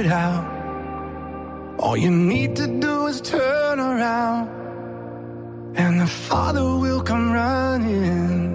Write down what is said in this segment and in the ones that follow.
out. All you need to do is turn around, and the Father will come running.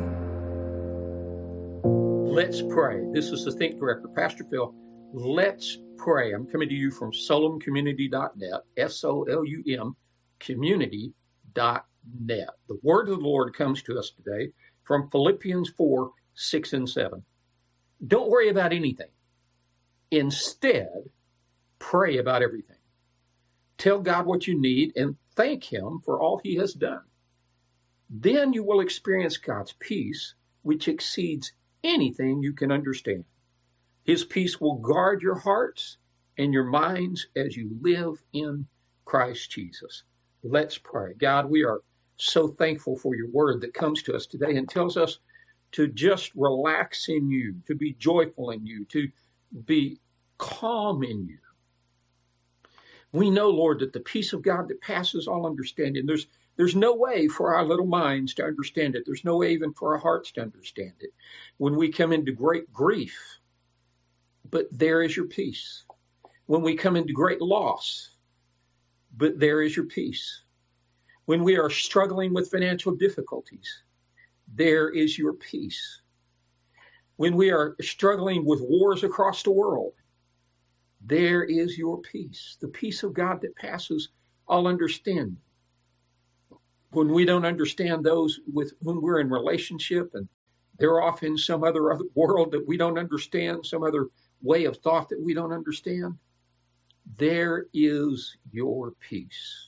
Let's pray. This is the Think Director, Pastor Phil. Let's pray. I'm coming to you from solumcommunity.net, SOLUM, community.net. The word of the Lord comes to us today from Philippians 4, 6 and 7. Don't worry about anything. Instead, pray about everything. Tell God what you need and thank Him for all He has done. Then you will experience God's peace, which exceeds anything you can understand. His peace will guard your hearts and your minds as you live in Christ Jesus. Let's pray. God, we are so thankful for your word that comes to us today and tells us to just relax in you, to be joyful in you, to be calm in you. We know, Lord, that the peace of God that passes all understanding, there's no way for our little minds to understand it. There's no way even for our hearts to understand it. When we come into great grief, but there is your peace. When we come into great loss, but there is your peace. When we are struggling with financial difficulties, there is your peace. When we are struggling with wars across the world, there is your peace, the peace of God that passes all understanding. When we don't understand those with whom we're in relationship and they're off in some other world that we don't understand, some other way of thought that we don't understand, there is your peace.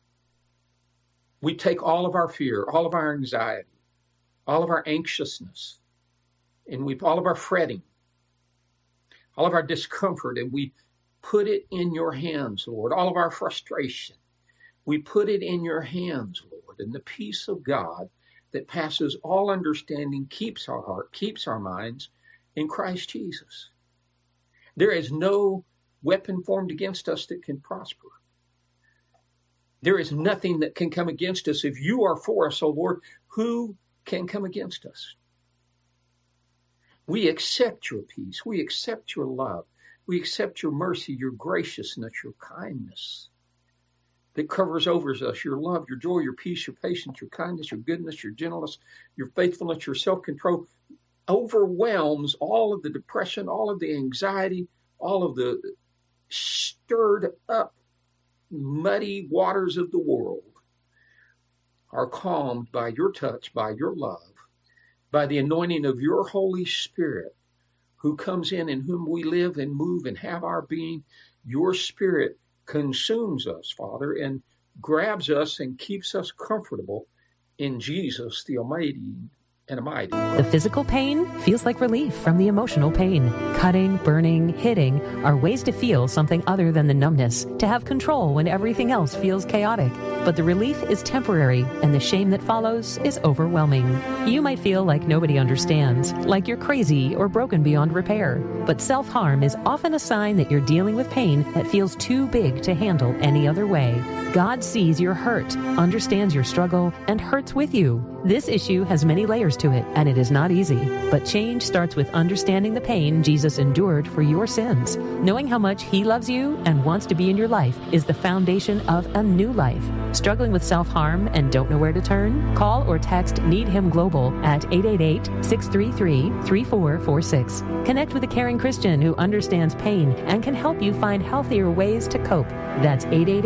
We take all of our fear, all of our anxiety, all of our anxiousness, and all of our fretting, all of our discomfort, and we put it in your hands, Lord. All of our frustration, we put it in your hands, Lord. And the peace of God that passes all understanding keeps our heart, keeps our minds in Christ Jesus. There is no weapon formed against us that can prosper. There is nothing that can come against us. If you are for us, O Lord, who can come against us? We accept your peace. We accept your love. We accept your mercy, your graciousness, your kindness that covers over us, your love, your joy, your peace, your patience, your kindness, your goodness, your gentleness, your faithfulness, your self-control overwhelms all of the depression, all of the anxiety, all of the stirred up, muddy waters of the world are calmed by your touch, by your love, by the anointing of your Holy Spirit, who comes in whom we live and move and have our being. Your Spirit consumes us, Father, and grabs us and keeps us comfortable in Jesus, the Almighty and Mighty. The physical pain feels like relief from the emotional pain. Cutting, burning, hitting are ways to feel something other than the numbness, to have control when everything else feels chaotic. But the relief is temporary, and the shame that follows is overwhelming. You might feel like nobody understands, like you're crazy or broken beyond repair. But self-harm is often a sign that you're dealing with pain that feels too big to handle any other way. God sees your hurt, understands your struggle, and hurts with you. This issue has many layers to it, and it is not easy. But change starts with understanding the pain Jesus endured for your sins. Knowing how much He loves you and wants to be in your life is the foundation of a new life. Struggling with self-harm and don't know where to turn? Call or text Need Him Global at 888-633-3446. Connect with a caring Christian who understands pain and can help you find healthier ways to cope. That's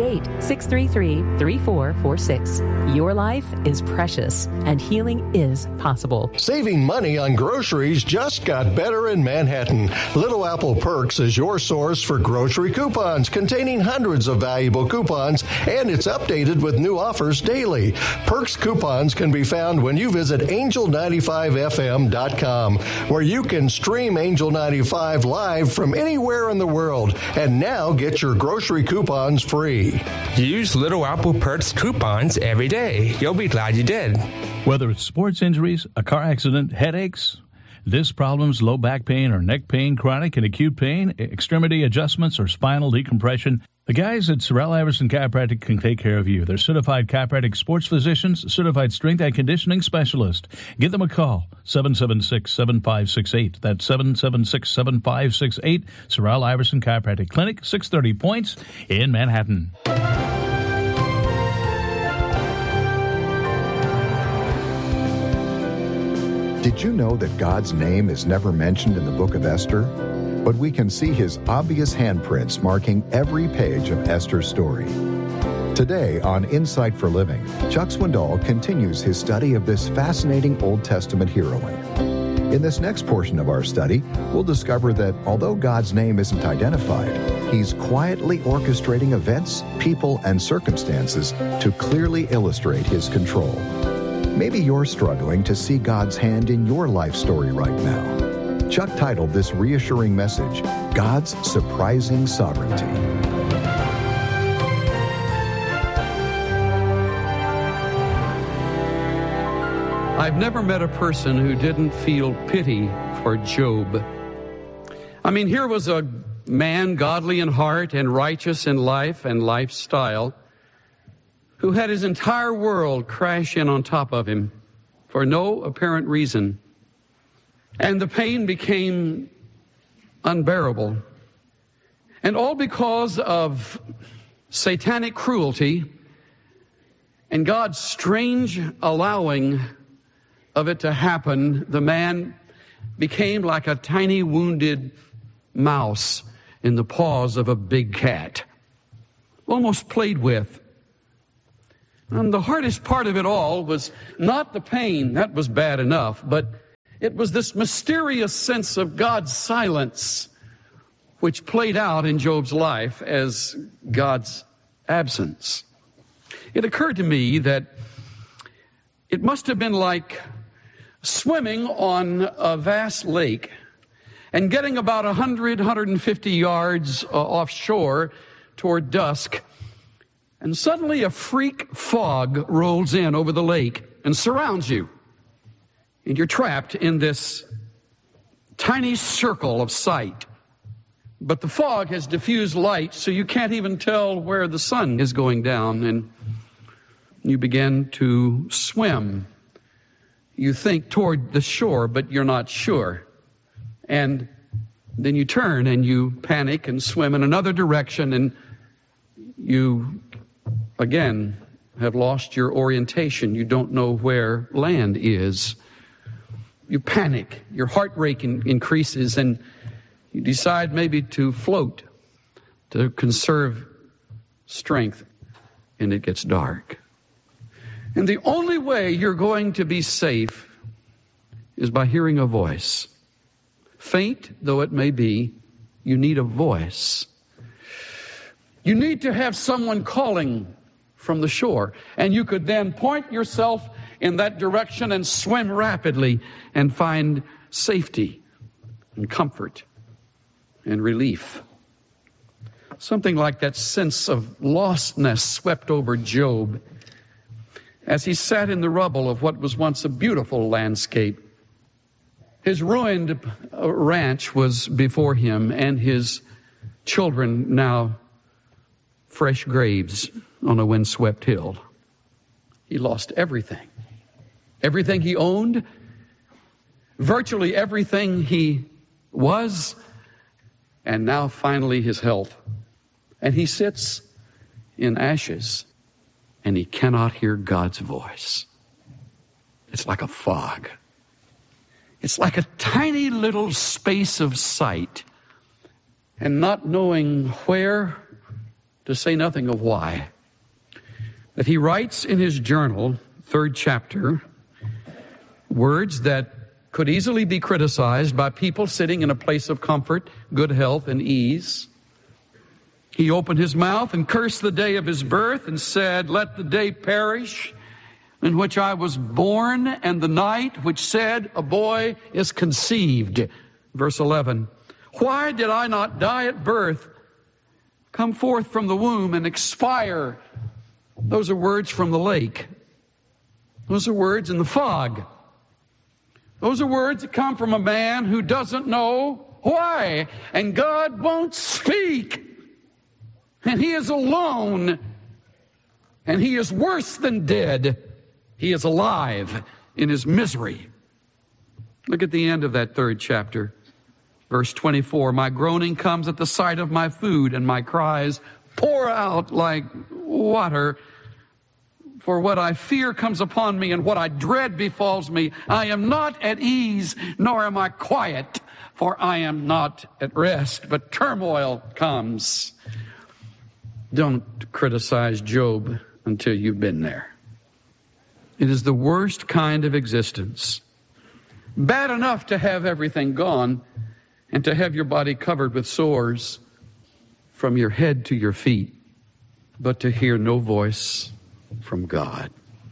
888-633-3446. Your life is precious, and healing is possible. Saving money on groceries just got better in Manhattan. Little Apple Perks is your source for grocery coupons containing hundreds of valuable coupons, and it's updated with new offers daily. Perks coupons can be found when you visit angel95fm.com, where you can stream Angel 95 live from anywhere in the world, and now get your grocery coupons free. Use Little Apple Perks coupons every day. You'll be glad you did. Whether it's sports injuries, a car accident, headaches, Disc problems, low back pain or neck pain, chronic and acute pain, extremity adjustments, or spinal decompression, the guys at Sorrell Iverson Chiropractic can take care of you. They're certified chiropractic sports physicians, certified strength and conditioning specialist. Give them a call, 776-7568. That's 776-7568. Sorrell Iverson Chiropractic Clinic, 630 Points in Manhattan. Did you know that God's name is never mentioned in the book of Esther? But we can see his obvious handprints marking every page of Esther's story. Today on Insight for Living, Chuck Swindoll continues his study of this fascinating Old Testament heroine. In this next portion of our study, we'll discover that although God's name isn't identified, he's quietly orchestrating events, people, and circumstances to clearly illustrate his control. Maybe you're struggling to see God's hand in your life story right now. Chuck titled this reassuring message, God's Surprising Sovereignty. I've never met a person who didn't feel pity for Job. I mean, here was a man godly in heart and righteous in life and lifestyle, who had his entire world crash in on top of him for no apparent reason. And the pain became unbearable. And all because of satanic cruelty and God's strange allowing of it to happen. The man became like a tiny wounded mouse in the paws of a big cat, almost played with. And the hardest part of it all was not the pain, that was bad enough, but it was this mysterious sense of God's silence, which played out in Job's life as God's absence. It occurred to me that it must have been like swimming on a vast lake and getting about 150 yards offshore toward dusk, and suddenly a freak fog rolls in over the lake and surrounds you. And you're trapped in this tiny circle of sight. But the fog has diffused light, so you can't even tell where the sun is going down. And you begin to swim. You think toward the shore, but you're not sure. And then you turn and you panic and swim in another direction, and you again have lost your orientation. You don't know where land is. You panic. Your heart rate increases, and you decide maybe to float to conserve strength, and it gets dark. And the only way you're going to be safe is by hearing a voice. Faint though it may be, you need a voice. You need to have someone calling from the shore, and you could then point yourself in that direction and swim rapidly and find safety and comfort and relief. Something like that sense of lostness swept over Job as he sat in the rubble of what was once a beautiful landscape. His ruined ranch was before him, and his children now fresh graves on a windswept hill. He lost everything. Everything he owned, virtually everything he was, and now finally his health. And he sits in ashes, and he cannot hear God's voice. It's like a fog. It's like a tiny little space of sight, and not knowing where, to say nothing of why, that he writes in his journal, 3rd chapter, words that could easily be criticized by people sitting in a place of comfort, good health, and ease. He opened his mouth and cursed the day of his birth and said, "Let the day perish in which I was born, and the night which said, a boy is conceived." Verse 11, "Why did I not die at birth, come forth from the womb and expire?" Those are words from the lake. Those are words in the fog. Those are words that come from a man who doesn't know why. And God won't speak. And he is alone. And he is worse than dead. He is alive in his misery. Look at the end of that 3rd chapter. Verse 24, my groaning comes at the sight of my food, and my cries pour out like water. For what I fear comes upon me, and what I dread befalls me. I am not at ease, nor am I quiet, for I am not at rest, but turmoil comes. Don't criticize Job until you've been there. It is the worst kind of existence. Bad enough to have everything gone and to have your body covered with sores from your head to your feet, but to hear no voice from God.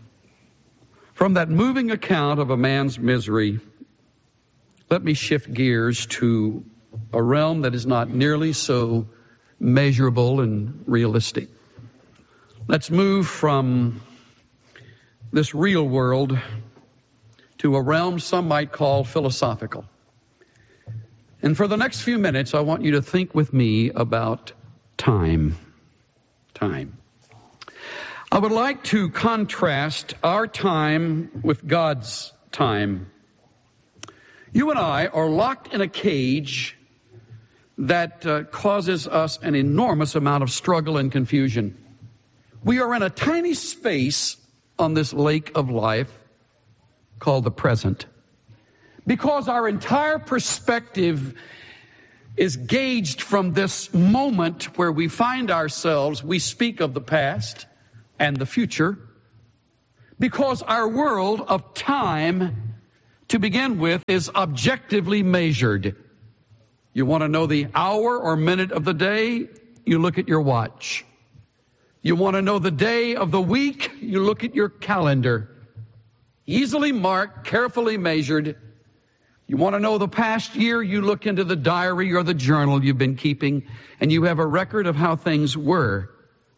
From that moving account of a man's misery, let me shift gears to a realm that is not nearly so measurable and realistic. Let's move from this real world to a realm some might call philosophical. And for the next few minutes, I want you to think with me about time. Time. I would like to contrast our time with God's time. You and I are locked in a cage that causes us an enormous amount of struggle and confusion. We are in a tiny space on this lake of life called the present. Because our entire perspective is gauged from this moment where we find ourselves, we speak of the past and the future. Because our world of time, to begin with, is objectively measured. You want to know the hour or minute of the day? You look at your watch. You want to know the day of the week? You look at your calendar. Easily marked, carefully measured. You want to know the past year? You look into the diary or the journal you've been keeping, and you have a record of how things were.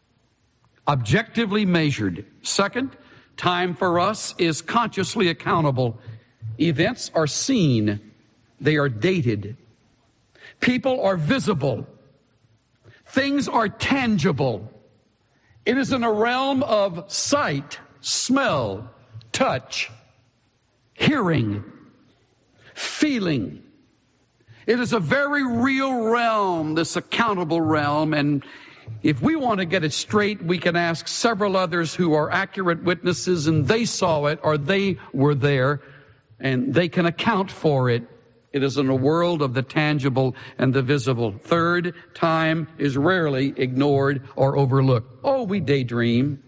Objectively measured. Second, time for us is consciously accountable. Events are seen. They are dated. People are visible. Things are tangible. It is in a realm of sight, smell, touch, hearing, feeling. It is a very real realm, this accountable realm, and if we want to get it straight, we can ask several others who are accurate witnesses, and they saw it or they were there, and they can account for it. It is in a world of the tangible and the visible. Third, time is rarely ignored or overlooked. Oh, we daydream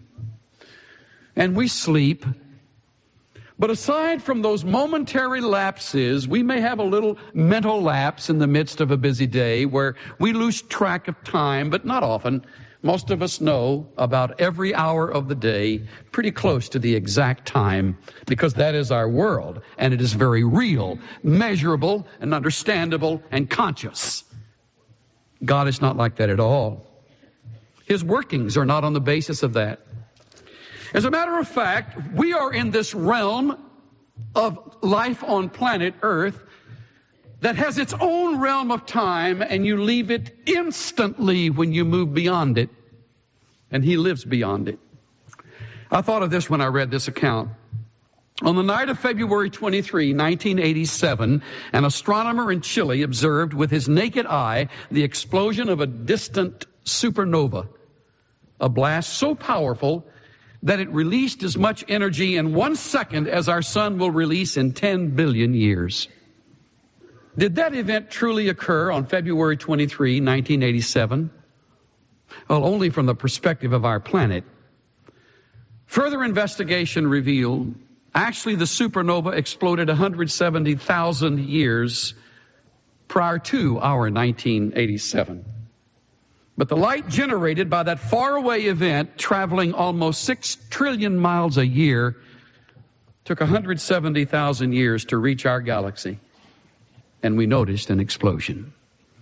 and we sleep. But aside from those momentary lapses, we may have a little mental lapse in the midst of a busy day where we lose track of time, but not often. Most of us know about every hour of the day, pretty close to the exact time, because that is our world, and it is very real, measurable, and understandable, and conscious. God is not like that at all. His workings are not on the basis of that. As a matter of fact, we are in this realm of life on planet Earth that has its own realm of time, and you leave it instantly when you move beyond it, and he lives beyond it. I thought of this when I read this account. On the night of February 23, 1987, an astronomer in Chile observed with his naked eye the explosion of a distant supernova, a blast so powerful that it released as much energy in 1 second as our sun will release in 10 billion years. Did that event truly occur on February 23, 1987? Well, only from the perspective of our planet. Further investigation revealed, actually the supernova exploded 170,000 years prior to our 1987. But the light generated by that faraway event, traveling almost 6 trillion miles a year, took 170,000 years to reach our galaxy. And we noticed an explosion.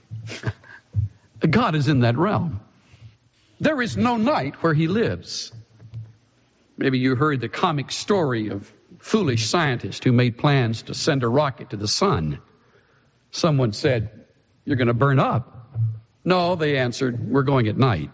God is in that realm. There is no night where he lives. Maybe you heard the comic story of foolish scientist who made plans to send a rocket to the sun. Someone said, "You're going to burn up." "No," they answered, "we're going at night."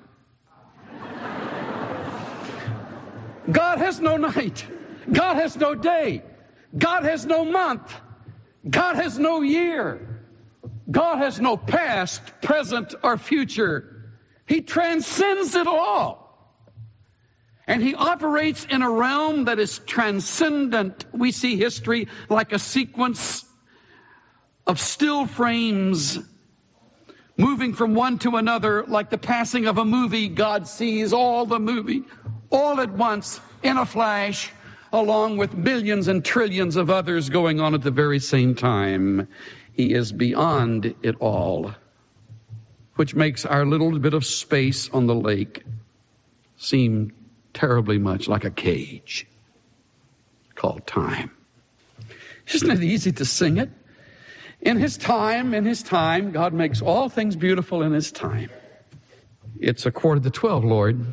God has no night. God has no day. God has no month. God has no year. God has no past, present, or future. He transcends it all. And he operates in a realm that is transcendent. We see history like a sequence of still frames moving from one to another like the passing of a movie. God sees all the movie all at once in a flash, along with millions and trillions of others going on at the very same time. He is beyond it all, which makes our little bit of space on the lake seem terribly much like a cage called time. Isn't it easy to sing it? In His time, God makes all things beautiful in His time. It's 11:45, Lord.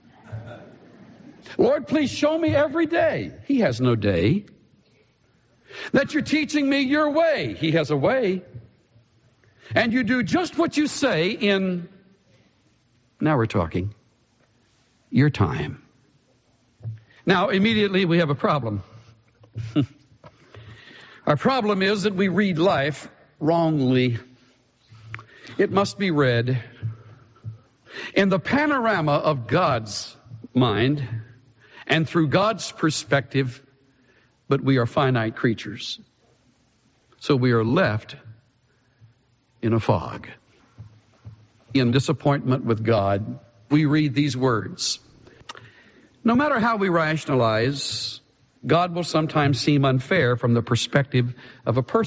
Lord, please show me every day. He has no day. That you're teaching me your way. He has a way. And you do just what you say in, now we're talking, your time. Now, immediately we have a problem. Our problem is that we read life wrongly. It must be read in the panorama of God's mind and through God's perspective, but we are finite creatures. So we are left in a fog. In disappointment with God, we read these words. No matter how we rationalize, God will sometimes seem unfair from the perspective of a person.